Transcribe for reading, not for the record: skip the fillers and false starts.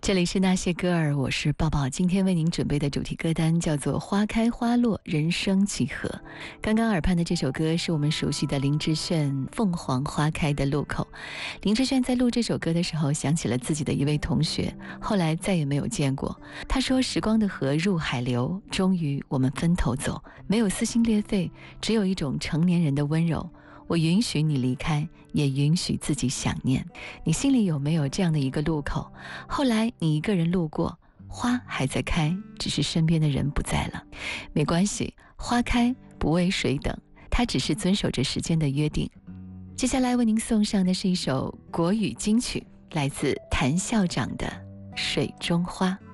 这里是那些歌儿，我是抱抱。今天为您准备的主题歌单叫做花开花落，人生几何。刚刚耳畔的这首歌是我们熟悉的林志炫《凤凰花开的路口》。林志炫在录这首歌的时候想起了自己的一位同学，后来再也没有见过。他说，时光的河入海流，终于我们分头走，没有撕心裂肺，只有一种成年人的温柔。我允许你离开，也允许自己想念。你心里有没有这样的一个路口？后来你一个人路过，花还在开，只是身边的人不在了。没关系，花开不为谁等，它只是遵守着时间的约定。接下来为您送上的是一首国语金曲，来自谭校长的《水中花》。